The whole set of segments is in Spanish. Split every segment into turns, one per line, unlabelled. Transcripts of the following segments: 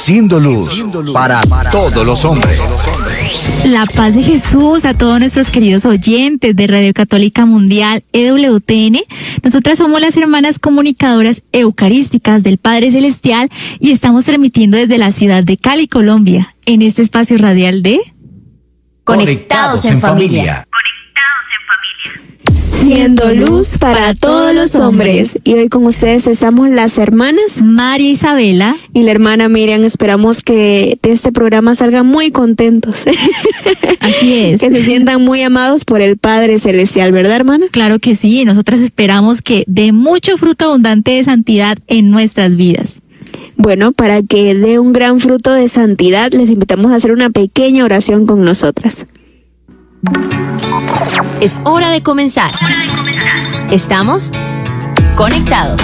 siendo luz para todos los hombres.
La paz de Jesús a todos nuestros queridos oyentes de Radio Católica Mundial, EWTN. Nosotras somos las hermanas comunicadoras eucarísticas del Padre Celestial y estamos transmitiendo desde la ciudad de Cali, Colombia, en este espacio radial de
Conectados en Familia.
Siendo luz para todos los hombres. Y hoy con ustedes estamos las hermanas
María Isabela
y la hermana Miriam. Esperamos que de este programa salgan muy contentos.
Así es.
Que se sientan muy amados por el Padre Celestial, ¿verdad, hermana?
Claro que sí, nosotras esperamos que dé mucho fruto abundante de santidad en nuestras vidas.
Bueno, para que dé un gran fruto de santidad, les invitamos a hacer una pequeña oración con nosotras.
Es hora de comenzar. Estamos conectados.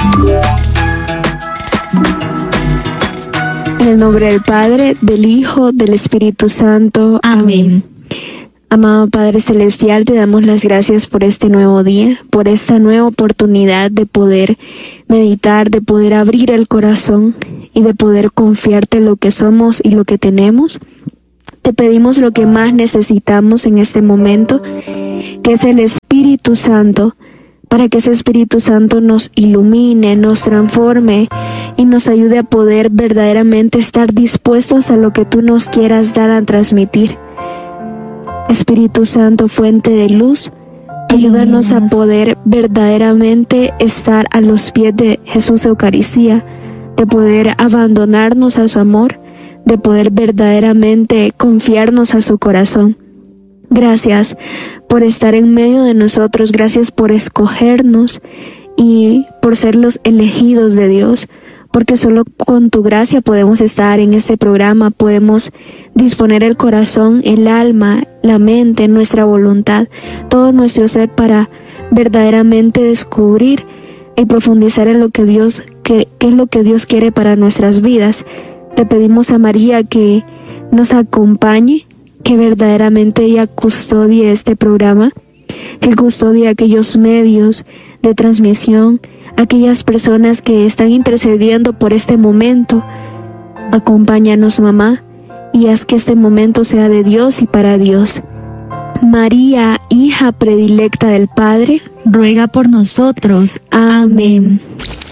En el nombre del Padre, del Hijo, del Espíritu Santo.
Amén.
Amado Padre Celestial, te damos las gracias por este nuevo día, por esta nueva oportunidad de poder meditar, de poder abrir el corazón y de poder confiarte en lo que somos y lo que tenemos. Te pedimos lo que más necesitamos en este momento, que es el Espíritu Santo, para que ese Espíritu Santo nos ilumine, nos transforme y nos ayude a poder verdaderamente estar dispuestos a lo que tú nos quieras dar a transmitir. Espíritu Santo, fuente de luz, ayúdanos a poder verdaderamente estar a los pies de Jesús Eucaristía, de poder abandonarnos a su amor, de poder verdaderamente confiarnos a su corazón. Gracias por estar en medio de nosotros, gracias por escogernos y por ser los elegidos de Dios, porque solo con tu gracia podemos estar en este programa, podemos disponer el corazón, el alma, la mente, nuestra voluntad, todo nuestro ser para verdaderamente descubrir y profundizar en lo que Dios, qué es lo que Dios quiere para nuestras vidas. Le pedimos a María que nos acompañe, que verdaderamente ella custodie este programa, que custodie aquellos medios de transmisión, aquellas personas que están intercediendo por este momento. Acompáñanos, mamá, y haz que este momento sea de Dios y para Dios. María, hija predilecta del Padre,
ruega por nosotros. Amén.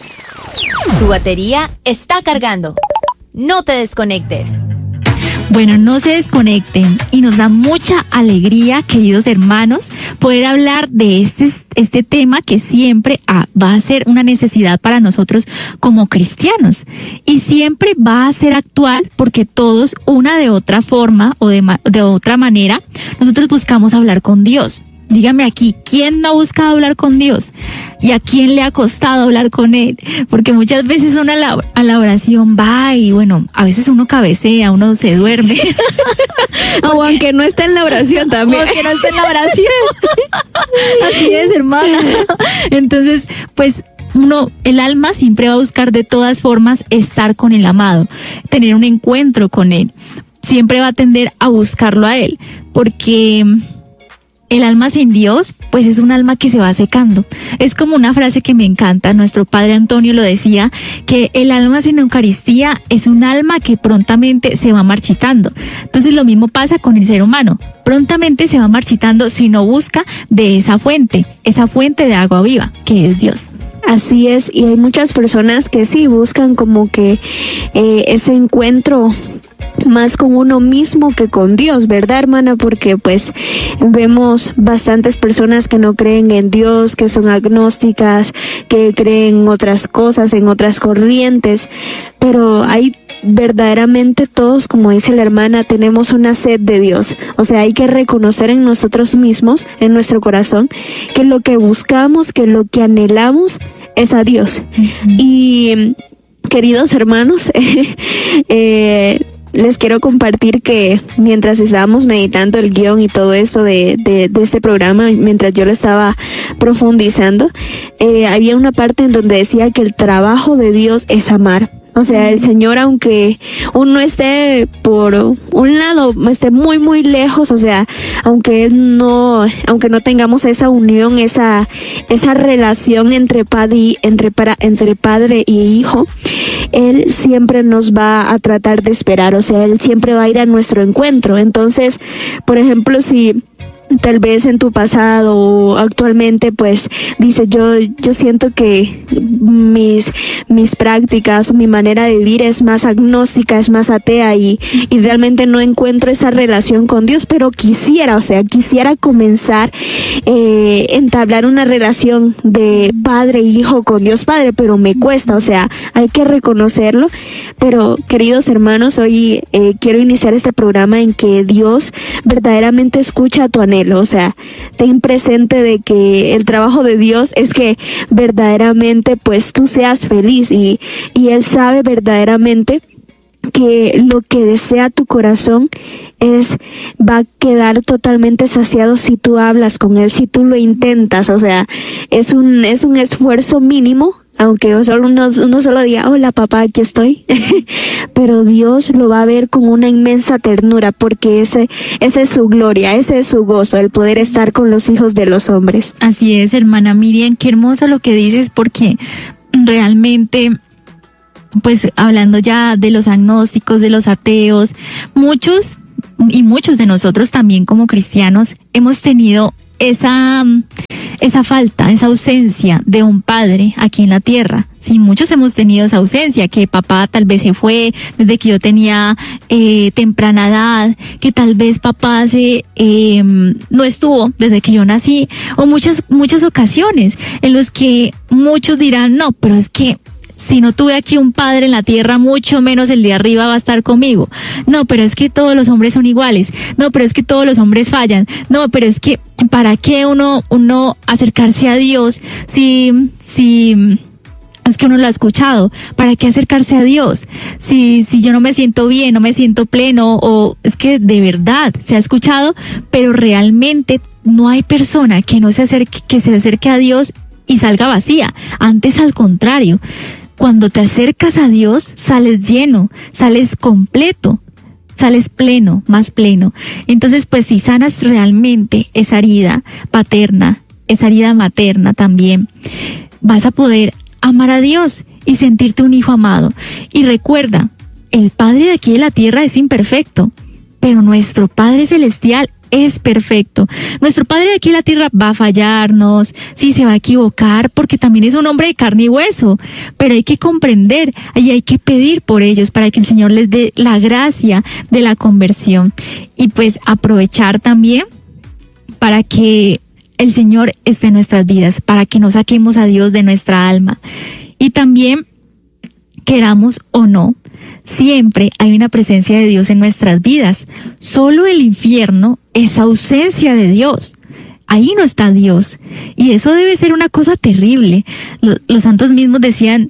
Tu batería está cargando. No te desconectes.
Bueno, no se desconecten y nos da mucha alegría, queridos hermanos, poder hablar de este tema que siempre va a ser una necesidad para nosotros como cristianos y siempre va a ser actual porque todos, una de otra forma o de otra manera, nosotros buscamos hablar con Dios. Dígame aquí, ¿quién no ha buscado hablar con Dios? ¿Y a quién le ha costado hablar con Él? Porque muchas veces uno a la oración va y bueno, a veces uno cabecea, uno se duerme.
O aunque no esté en la oración también.
Aunque no esté en la oración. Así es, hermana. Entonces, pues el alma siempre va a buscar de todas formas estar con el amado, tener un encuentro con Él. Siempre va a tender a buscarlo a Él, porque el alma sin Dios, pues es un alma que se va secando. Es como una frase que me encanta, nuestro padre Antonio lo decía, que el alma sin Eucaristía es un alma que prontamente se va marchitando. Entonces lo mismo pasa con el ser humano. Prontamente se va marchitando si no busca de esa fuente de agua viva, que es Dios.
Así es, y hay muchas personas que sí buscan como que ese encuentro más con uno mismo que con Dios, ¿verdad, hermana? Porque pues vemos bastantes personas que no creen en Dios, que son agnósticas, que creen en otras cosas, en otras corrientes, pero hay verdaderamente todos, como dice la hermana, tenemos una sed de Dios. O sea, hay que reconocer en nosotros mismos, en nuestro corazón, que lo que buscamos, que lo que anhelamos es a Dios. Y queridos hermanos, les quiero compartir que mientras estábamos meditando el guión y todo eso de este programa, mientras yo lo estaba profundizando, había una parte en donde decía que el trabajo de Dios es amar. O sea, el Señor, aunque uno esté por un lado, esté muy, muy lejos, o sea, aunque no tengamos esa unión, esa relación entre padre y hijo, Él siempre nos va a tratar de esperar, o sea, Él siempre va a ir a nuestro encuentro. Entonces, por ejemplo, si tal vez en tu pasado o actualmente pues dices yo siento que mis prácticas o mi manera de vivir es más agnóstica, es más atea y realmente no encuentro esa relación con Dios, pero quisiera comenzar entablar una relación de padre e hijo con Dios Padre, pero me cuesta, o sea, hay que reconocerlo. Pero queridos hermanos, hoy quiero iniciar este programa en que Dios verdaderamente escucha tu anhelo. O sea, ten presente de que el trabajo de Dios es que verdaderamente pues tú seas feliz y Él sabe verdaderamente que lo que desea tu corazón va a quedar totalmente saciado si tú hablas con Él, si tú lo intentas. O sea, es un esfuerzo mínimo, aunque uno solo diga, hola papá, aquí estoy, pero Dios lo va a ver con una inmensa ternura, porque ese es su gloria, ese es su gozo, el poder estar con los hijos de los hombres.
Así es, hermana Miriam, qué hermoso lo que dices, porque realmente, pues hablando ya de los agnósticos, de los ateos, muchos de nosotros también como cristianos hemos tenido esa falta, esa ausencia de un padre aquí en la tierra. Sí, muchos hemos tenido esa ausencia, que papá tal vez se fue desde que yo tenía temprana edad, que tal vez papá no estuvo desde que yo nací, o muchas ocasiones en los que muchos dirán, no, pero es que si no tuve aquí un padre en la tierra, mucho menos el de arriba va a estar conmigo. No, pero es que todos los hombres son iguales. No, pero es que todos los hombres fallan. No, pero es que ¿para qué uno acercarse a Dios si es que uno lo ha escuchado? ¿Para qué acercarse a Dios? Si yo no me siento bien, no me siento pleno, o es que de verdad se ha escuchado, pero realmente no hay persona que se acerque a Dios y salga vacía. Antes, al contrario. Cuando te acercas a Dios, sales lleno, sales completo, sales pleno, más pleno. Entonces, pues si sanas realmente esa herida paterna, esa herida materna también, vas a poder amar a Dios y sentirte un hijo amado. Y recuerda, el Padre de aquí de la tierra es imperfecto, pero nuestro Padre celestial es perfecto. Nuestro Padre de aquí en la tierra va a fallarnos, sí, se va a equivocar, porque también es un hombre de carne y hueso, pero hay que comprender y hay que pedir por ellos para que el Señor les dé la gracia de la conversión, y pues aprovechar también para que el Señor esté en nuestras vidas, para que no saquemos a Dios de nuestra alma. Y también, queramos o no, siempre hay una presencia de Dios en nuestras vidas. Solo el infierno es ausencia de Dios. Ahí no está Dios. Y eso debe ser una cosa terrible. Los santos mismos decían,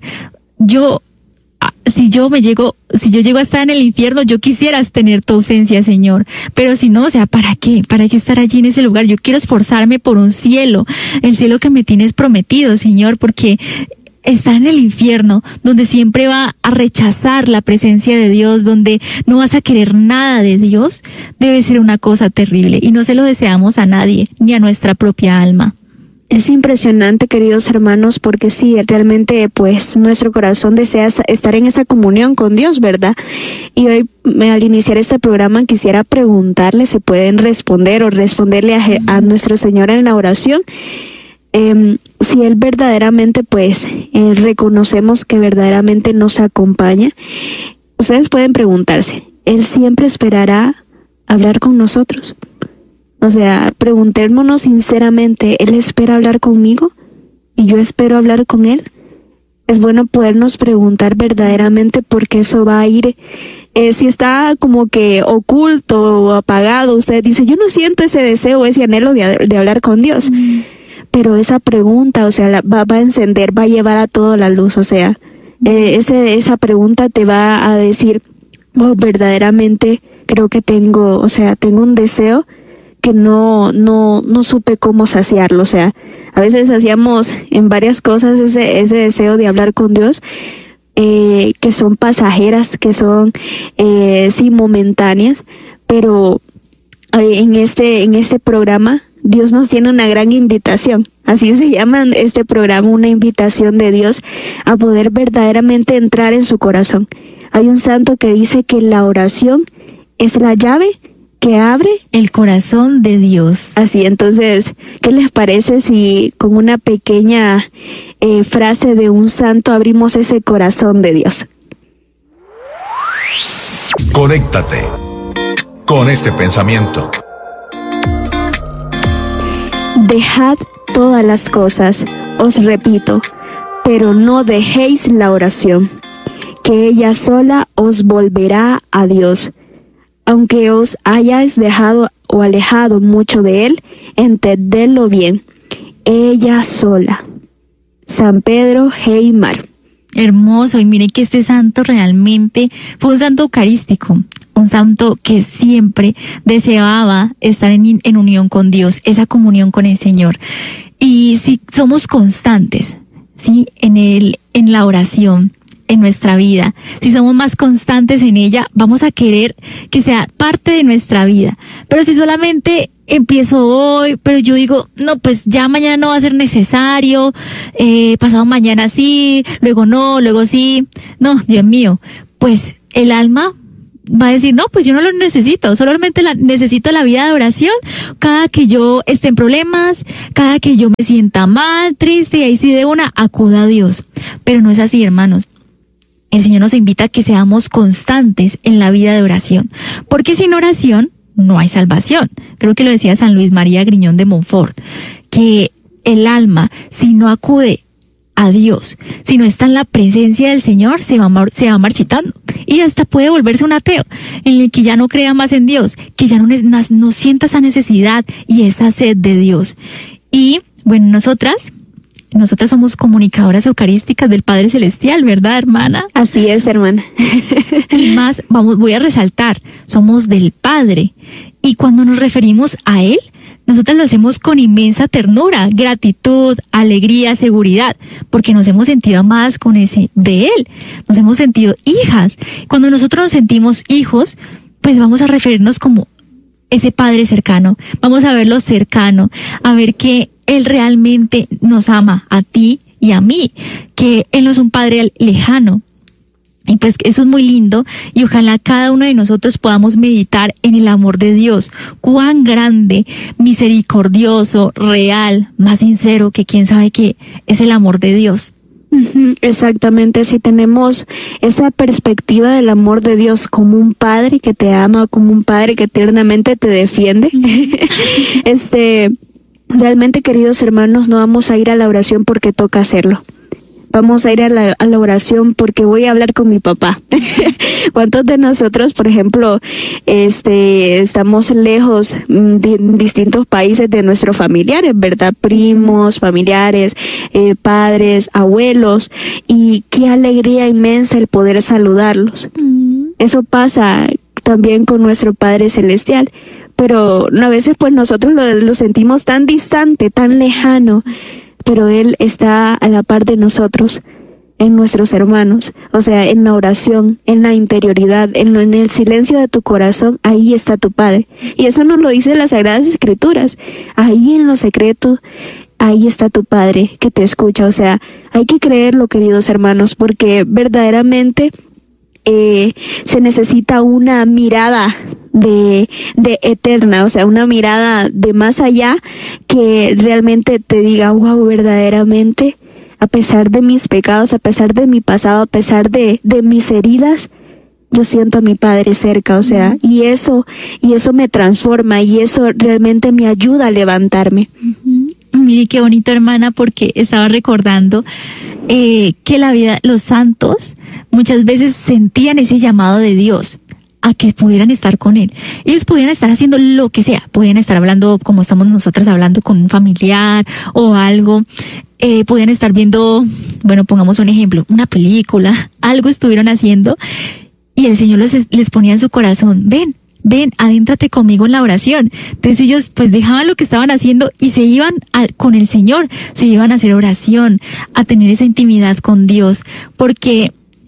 si yo llego a estar en el infierno, yo quisiera tener tu ausencia, Señor. Pero si no, o sea, ¿para qué? ¿Para qué estar allí en ese lugar? Yo quiero esforzarme por un cielo, el cielo que me tienes prometido, Señor, porque estar en el infierno, donde siempre va a rechazar la presencia de Dios, donde no vas a querer nada de Dios, debe ser una cosa terrible, y no se lo deseamos a nadie, ni a nuestra propia alma.
Es impresionante, queridos hermanos, porque sí, realmente pues nuestro corazón desea estar en esa comunión con Dios, ¿verdad? Y hoy, al iniciar este programa, quisiera preguntarle, ¿se pueden responder o responderle a nuestro Señor en la oración? Si Él verdaderamente pues reconocemos que verdaderamente nos acompaña, ustedes pueden preguntarse, ¿Él siempre esperará hablar con nosotros? O sea, preguntémonos sinceramente, ¿Él espera hablar conmigo y yo espero hablar con Él? Es bueno podernos preguntar verdaderamente, porque eso va a ir, si está como que oculto o apagado, usted dice, yo no siento ese deseo, ese anhelo de hablar con Dios. Pero esa pregunta, o sea, va a encender, va a llevar a todo la luz, o sea, esa pregunta te va a decir, oh, verdaderamente creo que tengo un deseo que no supe cómo saciarlo. O sea, a veces hacíamos en varias cosas ese deseo de hablar con Dios, que son pasajeras, que son sí momentáneas, pero en este programa Dios nos tiene una gran invitación. Así se llama este programa, una invitación de Dios a poder verdaderamente entrar en su corazón. Hay un santo que dice que la oración es la llave que abre
el corazón de Dios.
Así, entonces, ¿qué les parece si con una pequeña frase de un santo abrimos ese corazón de Dios?
Conéctate con este pensamiento.
Dejad todas las cosas, os repito, pero no dejéis la oración, que ella sola os volverá a Dios. Aunque os hayáis dejado o alejado mucho de Él, entendedlo bien. Ella sola. San Pedro Heymar.
Hermoso, y miren que este santo realmente fue un santo eucarístico, un santo que siempre deseaba estar en unión con Dios, esa comunión con el Señor. Y si somos constantes, ¿sí? en la oración, en nuestra vida, si somos más constantes en ella, vamos a querer que sea parte de nuestra vida. Pero si solamente empiezo hoy, pero yo digo, no, pues ya mañana no va a ser necesario, pasado mañana sí, luego no, luego sí, no, Dios mío, pues el alma va a decir, no, pues yo no lo necesito, solamente necesito la vida de oración, cada que yo esté en problemas, cada que yo me sienta mal, triste, y ahí sí de una, acuda a Dios. Pero no es así, hermanos. El Señor nos invita a que seamos constantes en la vida de oración, porque sin oración no hay salvación. Creo que lo decía San Luis María Griñón de Montfort, que el alma, si no acude a Dios, si no está en la presencia del Señor, se va marchitando y hasta puede volverse un ateo, en el que ya no crea más en Dios, que ya no sienta esa necesidad y esa sed de Dios. Y bueno, nosotras somos comunicadoras eucarísticas del Padre Celestial, ¿verdad, hermana?
Así es, hermana.
Y más, voy a resaltar, somos del Padre. Y cuando nos referimos a Él, nosotras lo hacemos con inmensa ternura, gratitud, alegría, seguridad, porque nos hemos sentido amadas de Él. Nos hemos sentido hijas. Cuando nosotros nos sentimos hijos, pues vamos a referirnos como ese Padre cercano. Vamos a verlo cercano, a ver que Él realmente nos ama a ti y a mí, que Él no es un Padre lejano. Y pues eso es muy lindo y ojalá cada uno de nosotros podamos meditar en el amor de Dios, cuán grande, misericordioso, real, más sincero que quién sabe qué es el amor de Dios.
Exactamente, si tenemos esa perspectiva del amor de Dios como un padre que te ama, como un padre que tiernamente te defiende, realmente, queridos hermanos, no vamos a ir a la oración porque toca hacerlo. Vamos a ir a la oración porque voy a hablar con mi papá. ¿Cuántos de nosotros, por ejemplo, estamos lejos de distintos países de nuestros familiares, ¿verdad? Primos, familiares, padres, abuelos, y qué alegría inmensa el poder saludarlos. Eso pasa también con nuestro Padre Celestial. Pero a veces pues nosotros lo sentimos tan distante, tan lejano, pero Él está a la par de nosotros, en nuestros hermanos, o sea, en la oración, en la interioridad, en el silencio de tu corazón, ahí está tu Padre. Y eso nos lo dice las Sagradas Escrituras, ahí en lo secreto, ahí está tu Padre que te escucha. O sea, hay que creerlo, queridos hermanos, porque verdaderamente se necesita una mirada de eterna, o sea, una mirada de más allá que realmente te diga, wow, verdaderamente, a pesar de mis pecados, a pesar de mi pasado, a pesar de mis heridas, yo siento a mi Padre cerca, o sea, y eso me transforma y eso realmente me ayuda a levantarme.
Mire qué bonito, hermana, porque estaba recordando que la vida, los santos muchas veces sentían ese llamado de Dios a que pudieran estar con Él. Ellos pudieran estar haciendo lo que sea, podían estar hablando como estamos nosotras hablando con un familiar o algo, podían estar viendo, bueno, pongamos un ejemplo, una película, algo estuvieron haciendo y el Señor les ponía en su corazón, ven, adéntrate conmigo en la oración. Entonces ellos pues dejaban lo que estaban haciendo y se iban con el Señor, se iban a hacer oración, a tener esa intimidad con Dios, porque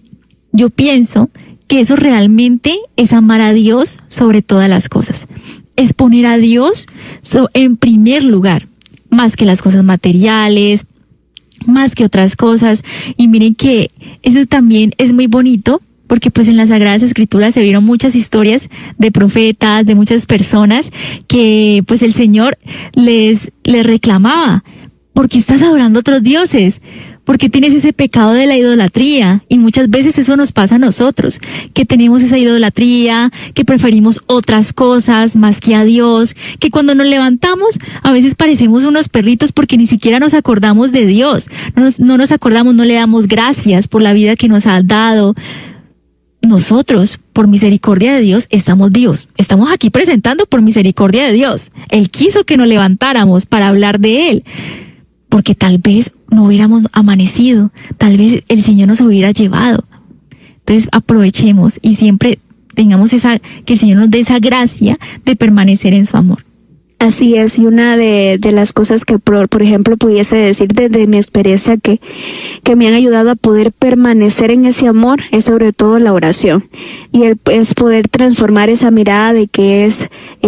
Yo pienso que eso realmente es amar a Dios sobre todas las cosas. Es poner a Dios en primer lugar, más que las cosas materiales, más que otras cosas. Y miren que eso también es muy bonito, porque pues en las Sagradas Escrituras se vieron muchas historias de profetas, de muchas personas que pues el Señor les reclamaba: ¿por qué estás adorando a otros dioses? ¿Por qué tienes ese pecado de la idolatría? Y muchas veces eso nos pasa a nosotros, que tenemos esa idolatría, que preferimos otras cosas más que a Dios, que cuando nos levantamos a veces parecemos unos perritos porque ni siquiera nos acordamos de Dios, no nos acordamos, no le damos gracias por la vida que nos ha dado. Nosotros, por misericordia de Dios, estamos vivos. Estamos aquí presentando por misericordia de Dios. Él quiso que nos levantáramos para hablar de Él, porque tal vez no hubiéramos amanecido, tal vez el Señor nos hubiera llevado. Entonces aprovechemos y siempre tengamos que el Señor nos dé esa gracia de permanecer en su amor.
Así es, y una de las cosas que, por ejemplo, pudiese decir desde mi experiencia que me han ayudado a poder permanecer en ese amor es sobre todo la oración. Y es poder transformar esa mirada de que es,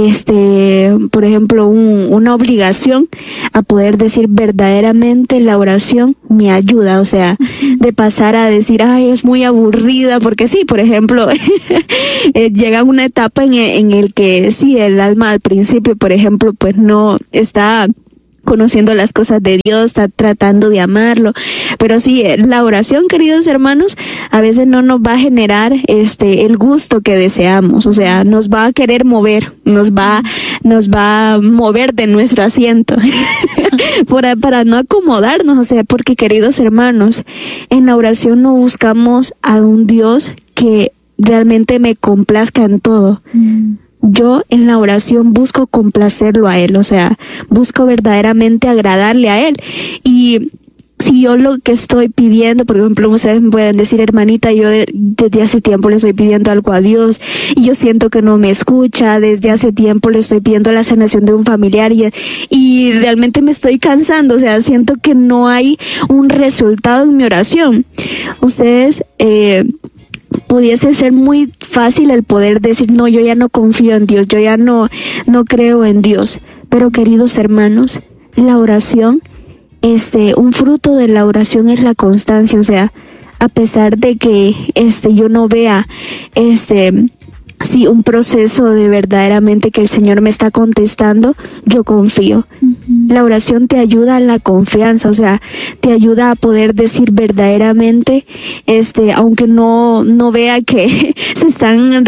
por ejemplo, una obligación, a poder decir verdaderamente la oración me ayuda. O sea, de pasar a decir, ay, es muy aburrida, porque sí, por ejemplo, llega una etapa en el que sí, el alma al principio, por ejemplo, pues no está conociendo las cosas de Dios, está tratando de amarlo, pero sí, la oración, queridos hermanos, a veces no nos va a generar el gusto que deseamos. O sea, nos va a querer mover, nos va a mover de nuestro asiento para no acomodarnos. O sea, porque, queridos hermanos, en la oración no buscamos a un Dios que realmente me complazca en todo. Yo en la oración busco complacerlo a Él, o sea, busco verdaderamente agradarle a Él. Y si yo lo que estoy pidiendo, por ejemplo, ustedes me pueden decir, hermanita, yo desde hace tiempo le estoy pidiendo algo a Dios y yo siento que no me escucha, desde hace tiempo le estoy pidiendo la sanación de un familiar y realmente me estoy cansando, o sea, siento que no hay un resultado en mi oración. Ustedes, pudiese ser muy fácil el poder decir, no, yo ya no confío en Dios, yo ya no creo en Dios. Pero, queridos hermanos, la oración, un fruto de la oración es la constancia. O sea, a pesar de que yo no vea sí, un proceso de verdaderamente que el Señor me está contestando, yo confío. La oración te ayuda a la confianza, o sea, te ayuda a poder decir verdaderamente, aunque no vea que se están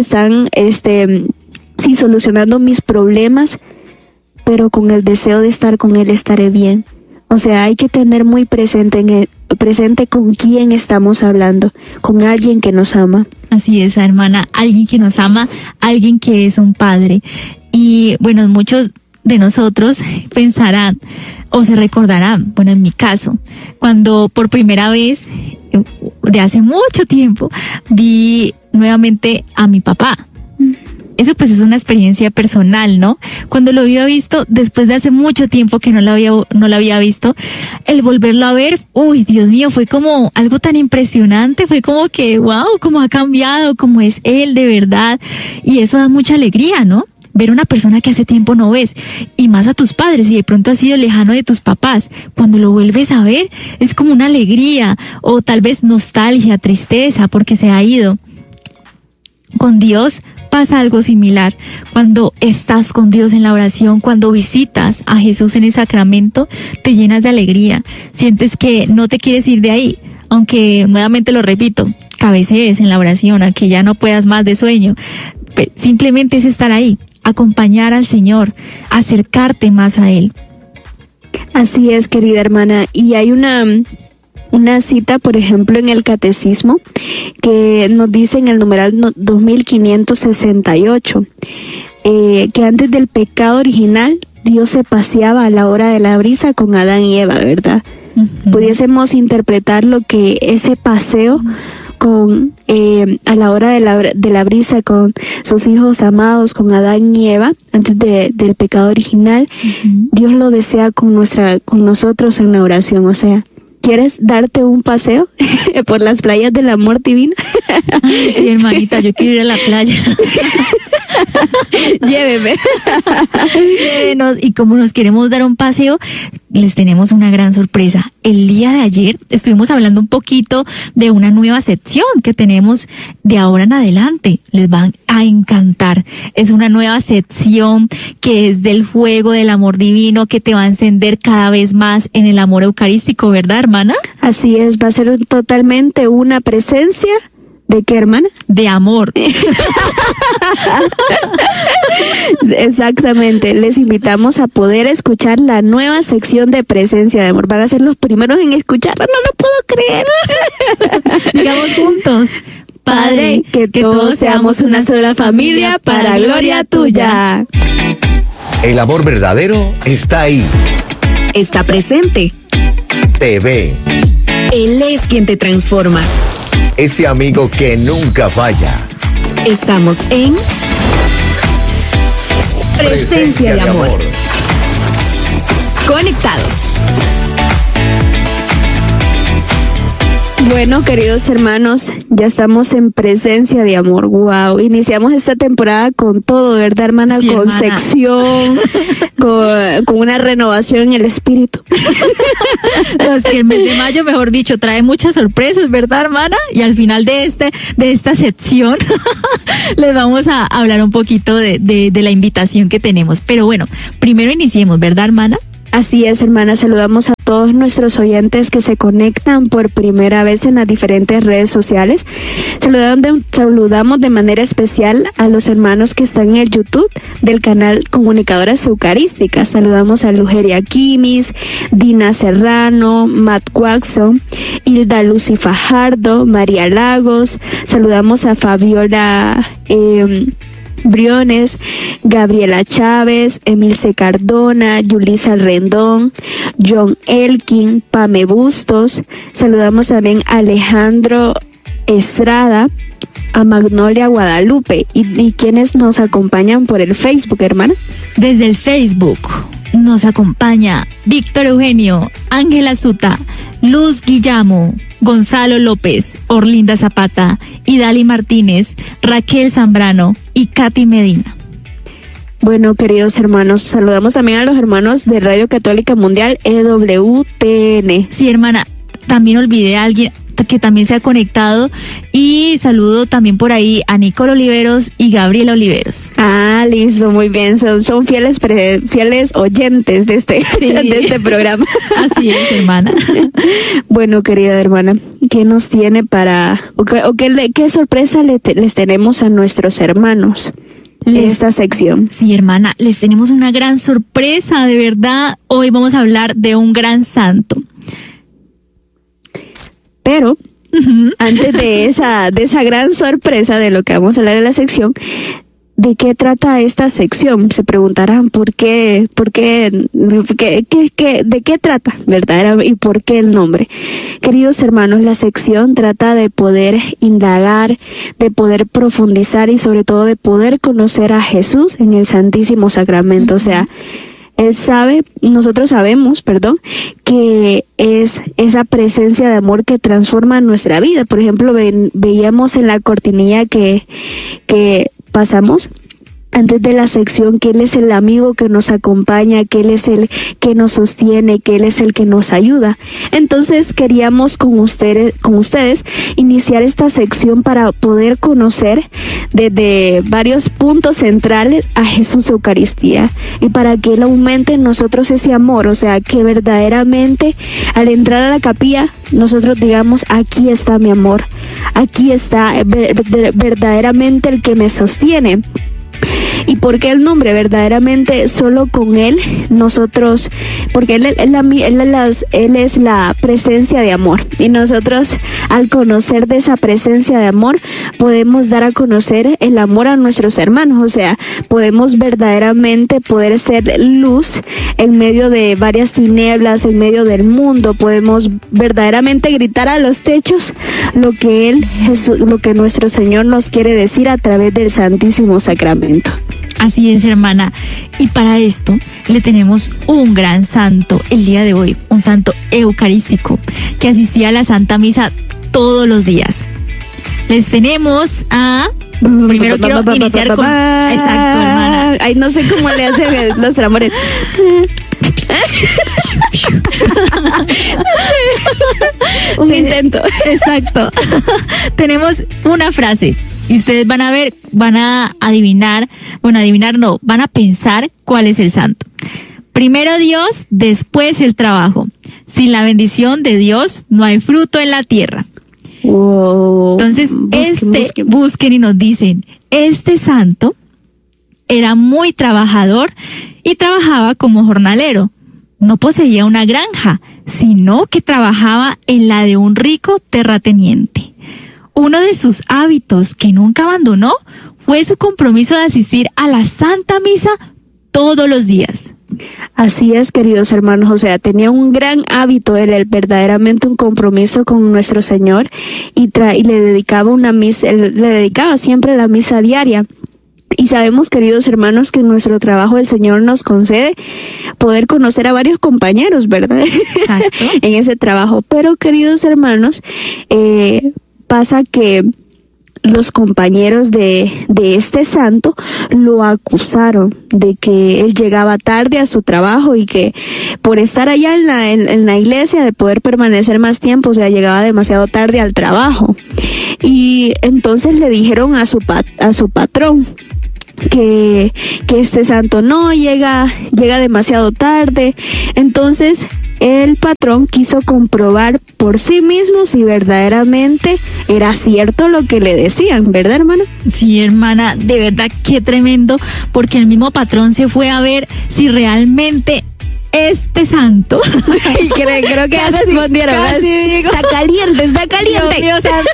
sí, solucionando mis problemas, pero con el deseo de estar con Él estaré bien. O sea, hay que tener muy presente con quién estamos hablando, con alguien que nos ama.
Así es, hermana, alguien que nos ama, alguien que es un padre. Y bueno, muchos de nosotros pensarán o se recordarán, bueno, en mi caso, cuando por primera vez, de hace mucho tiempo, vi nuevamente a mi papá. Eso pues es una experiencia personal, ¿no? Cuando lo había visto, después de hace mucho tiempo que no lo había visto, el volverlo a ver, uy, Dios mío, fue como algo tan impresionante, fue como que, wow, cómo ha cambiado, cómo es él de verdad, y eso da mucha alegría, ¿no? Ver a una persona que hace tiempo no ves, y más a tus padres, y de pronto has sido lejano de tus papás, cuando lo vuelves a ver, es como una alegría, o tal vez nostalgia, tristeza, porque se ha ido. Con Dios pasa algo similar. Cuando estás con Dios en la oración, cuando visitas a Jesús en el sacramento, te llenas de alegría. Sientes que no te quieres ir de ahí, aunque nuevamente lo repito, cabecees en la oración, aunque ya no puedas más de sueño. Simplemente es estar ahí, acompañar al Señor, acercarte más a Él.
Así es, querida hermana. Y hay una cita, por ejemplo, en el Catecismo, que nos dice en el numeral 2568, que antes del pecado original, Dios se paseaba a la hora de la brisa con Adán y Eva, ¿verdad? Pudiésemos interpretar lo que ese paseo a la hora de la brisa con sus hijos amados, con Adán y Eva, antes del pecado original, Dios lo desea con nosotros en la oración. O sea, ¿Quieres darte un paseo por las playas del amor divino?
Ay, sí, hermanita, yo quiero ir a la playa.
Lléveme.
Llévenos. Y como nos queremos dar un paseo, les tenemos una gran sorpresa. El día de ayer estuvimos hablando un poquito de una nueva sección que tenemos de ahora en adelante. Les van a encantar. Es una nueva sección que es del fuego del amor divino, que te va a encender cada vez más en el amor eucarístico, ¿verdad, hermana?
Así es, va a ser totalmente una presencia. ¿De qué, hermana?
De amor.
Exactamente, les invitamos a poder escuchar la nueva sección de Presencia de Amor. Van a ser los primeros en escucharla, no lo puedo creer.
Digamos juntos.
Padre, que todos seamos una sola familia para gloria tuya.
El amor verdadero está ahí.
Está presente.
Te ve.
Él es quien te transforma.
Ese amigo que nunca falla.
Estamos en Presencia de Amor. Conectados.
Bueno, queridos hermanos, ya estamos en Presencia de Amor. Wow, iniciamos esta temporada con todo, ¿verdad, hermana?
Sí,
con
hermana.
sección, con una renovación en el espíritu.
No, es que el mes de mayo, mejor dicho, trae muchas sorpresas, ¿verdad, hermana? Y al final de esta sección les vamos a hablar un poquito de la invitación que tenemos. Pero bueno, primero iniciemos, ¿verdad, hermana?
Así es, hermana, saludamos a todos nuestros oyentes que se conectan por primera vez en las diferentes redes sociales. Saludamos de manera especial a los hermanos que están en el YouTube del canal Comunicadoras Eucarísticas. Saludamos a Lugeria Quimis, Dina Serrano, Matt Watson, Hilda Lucy Fajardo, María Lagos. Saludamos a Fabiola Briones, Gabriela Chávez, Emilce Cardona, Yulisa Rendón, John Elkin, Pame Bustos. Saludamos también a Alejandro Estrada, a Magnolia Guadalupe y quienes nos acompañan por el Facebook, hermana.
Desde el Facebook nos acompaña Víctor Eugenio, Ángela Zuta, Luz Guillamo, Gonzalo López, Orlinda Zapata, Idali Martínez, Raquel Zambrano y Katy Medina.
Bueno, queridos hermanos, saludamos también a los hermanos de Radio Católica Mundial, EWTN.
Sí, hermana, también olvidé a alguien que también se ha conectado y saludo también por ahí a Nicole Oliveros y Gabriela Oliveros.
Ah, listo, muy bien, son fieles oyentes de este programa.
Así es, hermana.
Bueno, querida hermana, ¿qué nos tiene qué sorpresa les tenemos a nuestros hermanos en esta sección?
Sí, hermana, les tenemos una gran sorpresa, de verdad. Hoy vamos a hablar de un gran santo.
Pero antes de esa gran sorpresa de lo que vamos a hablar en la sección, ¿de qué trata esta sección? Se preguntarán de qué trata, ¿verdad? Y por qué el nombre. Queridos hermanos, la sección trata de poder indagar, de poder profundizar y sobre todo de poder conocer a Jesús en el Santísimo Sacramento. O sea, nosotros sabemos, que es esa presencia de amor que transforma nuestra vida. Por ejemplo, veíamos en la cortinilla que pasamos antes de la sección que Él es el amigo que nos acompaña, que Él es el que nos sostiene, que Él es el que nos ayuda. Entonces queríamos con ustedes iniciar esta sección para poder conocer desde varios puntos centrales a Jesús Eucaristía y para que Él aumente en nosotros ese amor, o sea, que verdaderamente al entrar a la capilla nosotros digamos, aquí está mi amor, aquí está verdaderamente el que me sostiene. ¿Y por qué el nombre? Verdaderamente solo con Él nosotros, porque Él es la presencia de amor, y nosotros al conocer de esa presencia de amor podemos dar a conocer el amor a nuestros hermanos, o sea, podemos verdaderamente poder ser luz en medio de varias tinieblas, en medio del mundo, podemos verdaderamente gritar a los techos lo que nuestro Señor nos quiere decir a través del Santísimo Sacramento.
Así es, hermana. Y para esto le tenemos un gran santo el día de hoy, un santo eucarístico que asistía a la Santa Misa todos los días. Les tenemos a... Primero quiero iniciar con... Exacto, hermana.
Ay, no sé cómo le hacen los amores. Un intento.
Exacto. Tenemos una frase y ustedes van a ver, van a adivinar, van a pensar cuál es el santo. Primero Dios, después el trabajo. Sin la bendición de Dios no hay fruto en la tierra.
Wow.
Entonces, busquen y nos dicen, este santo era muy trabajador y trabajaba como jornalero. No poseía una granja, sino que trabajaba en la de un rico terrateniente. Uno de sus hábitos que nunca abandonó fue su compromiso de asistir a la Santa Misa todos los días.
Así es, queridos hermanos, o sea, tenía un gran hábito, él verdaderamente un compromiso con nuestro Señor y le dedicaba le dedicaba siempre la misa diaria. Y sabemos, queridos hermanos, que en nuestro trabajo el Señor nos concede poder conocer a varios compañeros, ¿verdad?
Exacto.
En ese trabajo. Pero, queridos hermanos, pasa que los compañeros de este santo lo acusaron de que él llegaba tarde a su trabajo y que por estar allá en la iglesia, de poder permanecer más tiempo, o sea, llegaba demasiado tarde al trabajo. Y entonces le dijeron a su patrón que este santo no llega demasiado tarde. Entonces el patrón quiso comprobar por sí mismo si verdaderamente era cierto lo que le decían, ¿verdad, hermana?
Sí, hermana, de verdad qué tremendo, porque el mismo patrón se fue a ver si realmente este santo
y creo que ya respondieron. Está caliente.
Dios mío santo.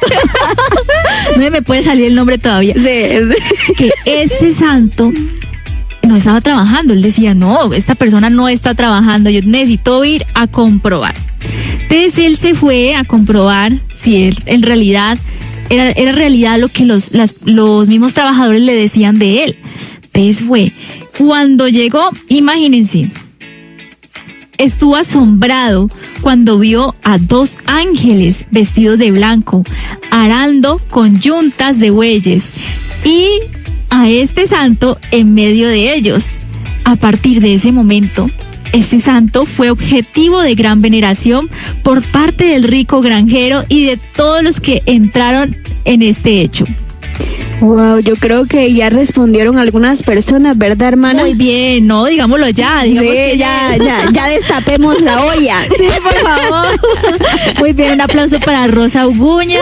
No me puede salir el nombre todavía.
Sí.
Que este santo no estaba trabajando. Él decía, no, esta persona no está trabajando, yo necesito ir a comprobar. Entonces él se fue a comprobar si él, en realidad era realidad lo que los mismos trabajadores le decían de él. Entonces fue, cuando llegó, imagínense, estuvo asombrado cuando vio a 2 ángeles vestidos de blanco, arando con yuntas de bueyes, y a este santo en medio de ellos. A partir de ese momento, este santo fue objetivo de gran veneración por parte del rico granjero y de todos los que entraron en este hecho.
Wow, yo creo que ya respondieron algunas personas, ¿verdad, hermana?
Muy bien, no, digámoslo ya.
Sí, ya destapemos la olla.
Sí, por favor. Muy bien, un aplauso para Rosa Uguña.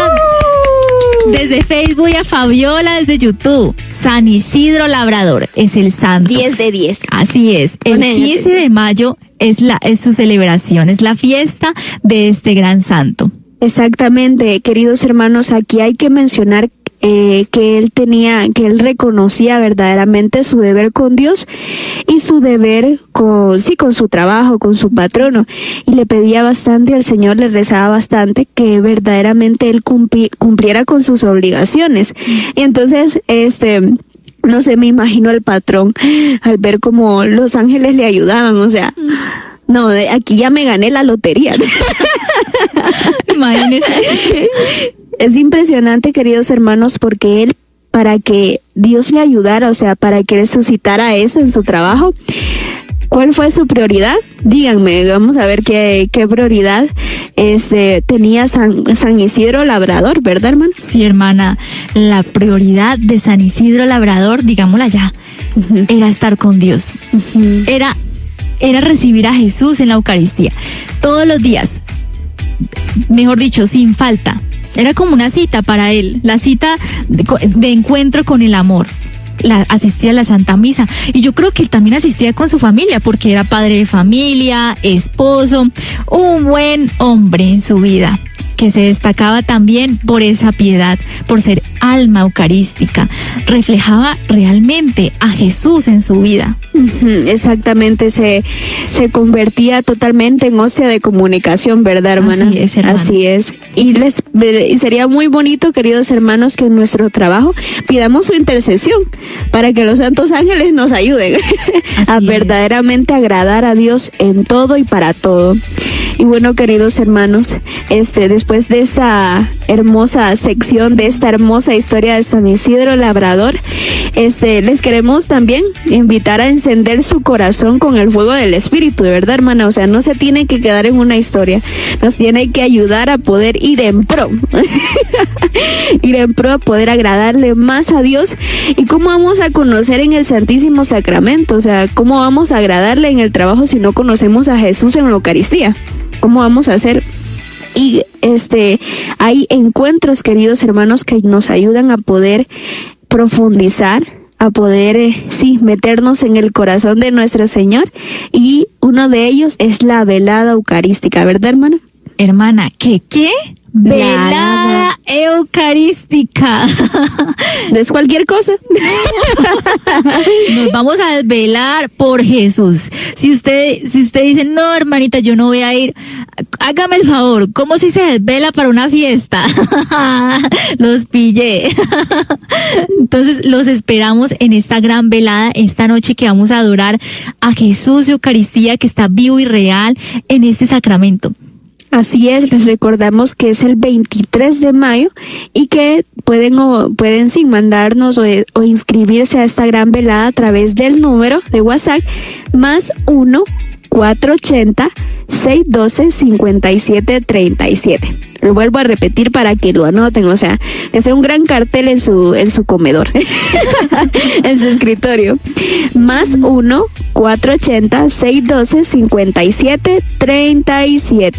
Desde Facebook, y a Fabiola desde YouTube. San Isidro Labrador es el santo.
10 de 10.
Así es. El 15 de mayo es su celebración, es la fiesta de este gran santo.
Exactamente, queridos hermanos, aquí hay que mencionar que él reconocía verdaderamente su deber con Dios y su deber con su trabajo, con su patrono, y le pedía bastante al Señor, le rezaba bastante que verdaderamente él cumpliera con sus obligaciones. Y entonces, no sé, me imagino al patrón al ver cómo los ángeles le ayudaban, o sea, no, aquí ya me gané la lotería.
Imagínese.
Es impresionante, queridos hermanos, porque él, para que Dios le ayudara, o sea, para que resucitara eso en su trabajo, ¿cuál fue su prioridad? Díganme, vamos a ver qué prioridad tenía San Isidro Labrador, ¿verdad, hermano?
Sí, hermana, la prioridad de San Isidro Labrador, digámosla ya, era estar con Dios. Era recibir a Jesús en la Eucaristía todos los días, mejor dicho, sin falta. Era como una cita para él, la cita de encuentro con el amor. Asistía a la Santa Misa, y yo creo que él también asistía con su familia, porque era padre de familia, esposo, un buen hombre en su vida, que se destacaba también por esa piedad, por ser alma eucarística. Reflejaba realmente a Jesús en su vida.
Exactamente, se convertía totalmente en hostia de comunicación, ¿verdad, hermana?
Así es, hermana.
Así es. Y les Y sería muy bonito, queridos hermanos, que en nuestro trabajo pidamos su intercesión para que los santos ángeles nos ayuden a verdaderamente agradar a Dios en todo y para todo. Y bueno, queridos hermanos, después de esta hermosa sección, de esta hermosa historia de San Isidro Labrador, les queremos también invitar a encender su corazón con el fuego del Espíritu, de verdad, hermana. O sea, no se tiene que quedar en una historia, nos tiene que ayudar a poder ir en pro, ir en pro a poder agradarle más a Dios. ¿Y cómo vamos a conocer en el Santísimo Sacramento? O sea, ¿cómo vamos a agradarle en el trabajo si no conocemos a Jesús en la Eucaristía? ¿Cómo vamos a hacer? Y hay encuentros, queridos hermanos, que nos ayudan a poder profundizar, a poder, meternos en el corazón de nuestro Señor. Y uno de ellos es la velada eucarística, ¿verdad, hermana?
Hermana, ¿qué? Velada eucarística.
No es cualquier cosa.
Nos vamos a desvelar por Jesús. Si usted dice, no, hermanita, yo no voy a ir, hágame el favor, ¿cómo si se desvela para una fiesta? Los pillé. Entonces, los esperamos en esta gran velada, esta noche que vamos a adorar a Jesús de Eucaristía, que está vivo y real en este sacramento.
Así es, les recordamos que es el 23 de mayo y que pueden mandarnos o inscribirse a esta gran velada a través del número de WhatsApp +1 480 612 5737. Lo vuelvo a repetir para que lo anoten, o sea, que sea un gran cartel en su comedor, en su escritorio. +1 480 612 5737.